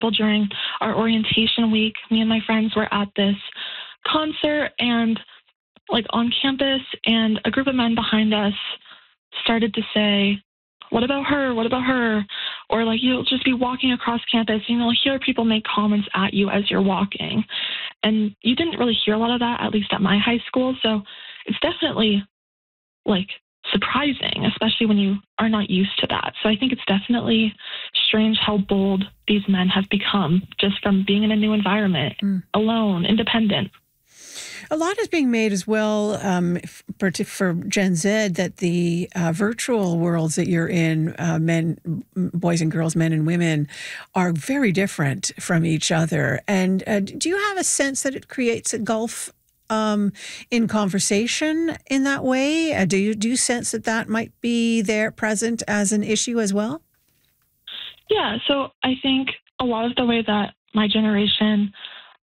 during our orientation week, me and my friends were at this concert and like on campus, and a group of men behind us started to say, what about her? What about her? Or like you'll just be walking across campus and you'll hear people make comments at you as you're walking. And you didn't really hear a lot of that, at least at my high school. So it's definitely like surprising, especially when you are not used to that. So I think it's definitely strange how bold these men have become just from being in a new environment, alone, independent. A lot is being made as well for Gen Z that the virtual worlds that you're in, boys and girls, men and women, are very different from each other. And do you have a sense that it creates a gulf in conversation in that way? Do you sense that might be there present as an issue as well? Yeah, so I think a lot of the way that my generation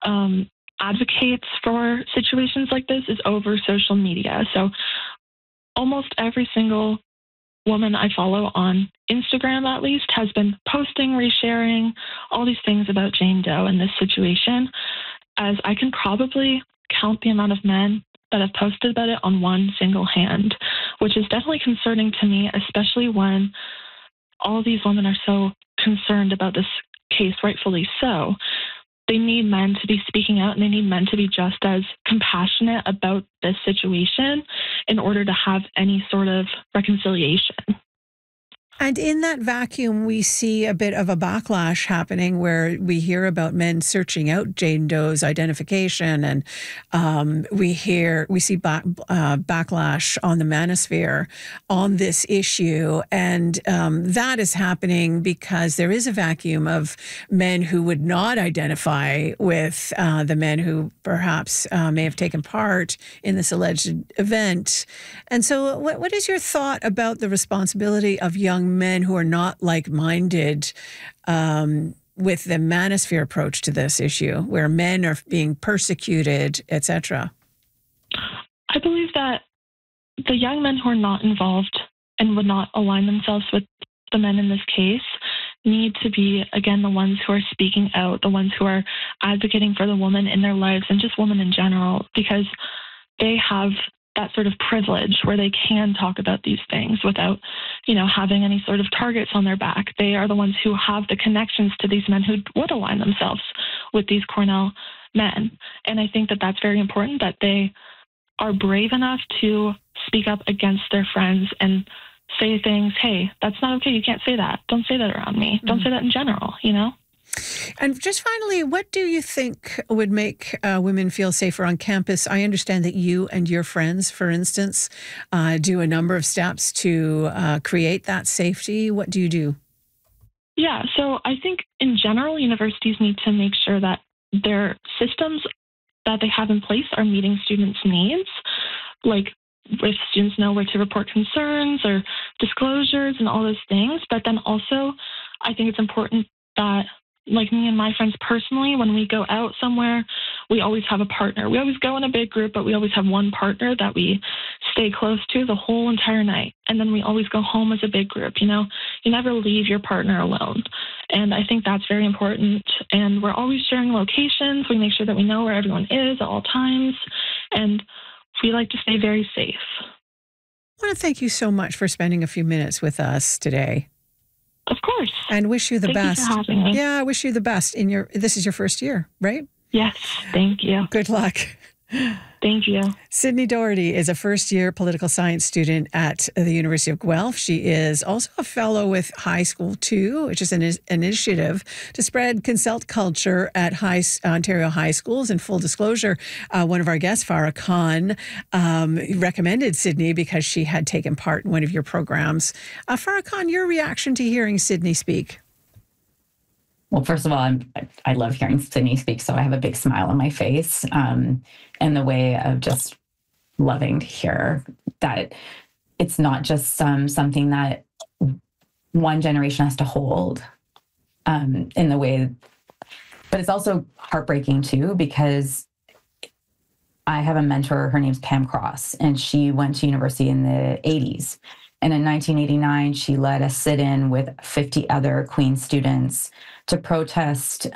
advocates for situations like this is over social media. So almost every single woman I follow on Instagram, at least, has been posting, resharing all these things about Jane Doe and this situation, as I can probably count the amount of men that have posted about it on one single hand, which is definitely concerning to me, especially when all these women are so concerned about this case, rightfully so. They need men to be speaking out, and they need men to be just as compassionate about this situation in order to have any sort of reconciliation. And in that vacuum, we see a bit of a backlash happening where we hear about men searching out Jane Doe's identification, and we see backlash on the manosphere on this issue. And that is happening because there is a vacuum of men who would not identify with the men who perhaps may have taken part in this alleged event. And so what is your thought about the responsibility of young men who are not like-minded with the manosphere approach to this issue, where men are being persecuted, etc.? I believe that the young men who are not involved and would not align themselves with the men in this case need to be, again, the ones who are speaking out, the ones who are advocating for the woman in their lives and just women in general, because they have that sort of privilege where they can talk about these things without, having any sort of targets on their back. They are the ones who have the connections to these men who would align themselves with these Cornell men. And I think that that's very important, that they are brave enough to speak up against their friends and say things, hey, that's not okay. You can't say that. Don't say that around me. Don't say that in general, And just finally, what do you think would make women feel safer on campus? I understand that you and your friends, for instance, do a number of steps to create that safety. What do you do? Yeah, so I think in general, universities need to make sure that their systems that they have in place are meeting students' needs, like if students know where to report concerns or disclosures and all those things. But then also, I think it's important that, like me and my friends personally, when we go out somewhere, we always have a partner. We always go in a big group, but we always have one partner that we stay close to the whole entire night. And then we always go home as a big group, You never leave your partner alone. And I think that's very important. And we're always sharing locations. We make sure that we know where everyone is at all times. And we like to stay very safe. I want to thank you so much for spending a few minutes with us today. Of course. And wish you the best. Thank you for having me. Yeah, I wish you the best this is your first year, right? Yes, thank you. Good luck. Thank you. Sydney Doherty is a first-year political science student at the University of Guelph. She is also a fellow with High School 2, which is an initiative to spread consult culture at Ontario high schools. And full disclosure, one of our guests, Farah Khan, recommended Sydney because she had taken part in one of your programs. Farah Khan, your reaction to hearing Sydney speak? Well, first of all, I love hearing Sydney speak, so I have a big smile on my face, and the way of just loving to hear that it's not just something that one generation has to hold in the way, but it's also heartbreaking too, because I have a mentor, her name's Pam Cross, and she went to university in the 80s. And in 1989, she led a sit-in with 50 other Queen's students to protest